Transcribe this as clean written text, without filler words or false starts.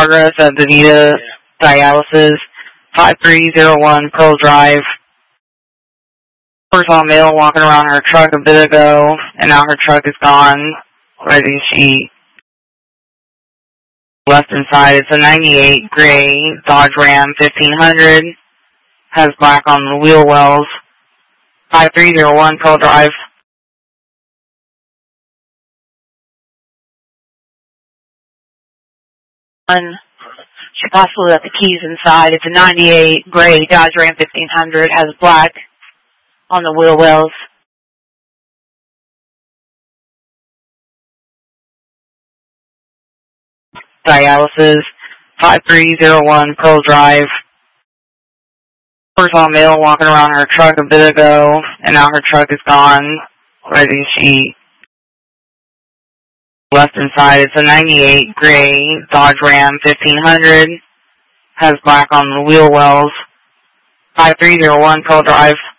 progress at Davita Dialysis, 5301 Pearl Drive. First saw a male walking around her truck a bit ago, and now her truck is gone. Ready, she left inside. It's a 98 gray Dodge Ram 1500. Has black on the wheel wells. 5301 Pearl Drive. She possibly left the keys inside. It's a 98 gray Dodge Ram 1500. Has black on the wheel wells. Dialysis, 5301 Pearl Drive. First saw a male walking around her truck a bit ago, and now her truck is gone. Ready, she left inside. It's a 98 gray Dodge Ram 1500. Has black on the wheel wells. 5301 Pearl Drive.